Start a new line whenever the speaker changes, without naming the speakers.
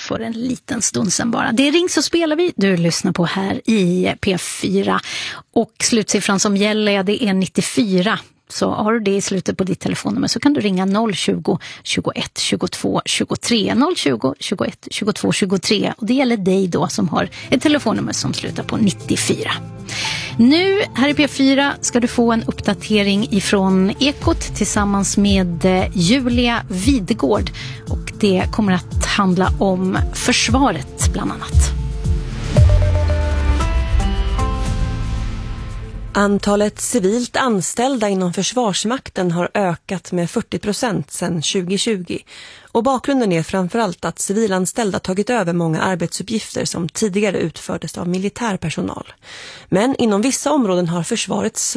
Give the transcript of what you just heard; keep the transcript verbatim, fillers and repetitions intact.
för en liten stund sedan bara. Det är Ring så spelar vi, du lyssnar på här i P fyra. Och slutsiffran som gäller, det är nittiofyra. Så har du det i slutet på ditt telefonnummer så kan du ringa noll tjugo, tjugoett, tjugotvå, tjugotre. noll tjugo, tjugoett, tjugotvå, tjugotre. Och det gäller dig då som har ett telefonnummer som slutar på nittiofyra. Nu här i P fyra ska du få en uppdatering ifrån Ekot tillsammans med Julia Vidgård. Och det kommer att handla om försvaret bland annat.
Antalet civilt anställda inom Försvarsmakten har ökat med fyrtio procent sedan tjugo tjugo. Och bakgrunden är framförallt att civilanställda tagit över många arbetsuppgifter som tidigare utfördes av militärpersonal. Men inom vissa områden har försvaret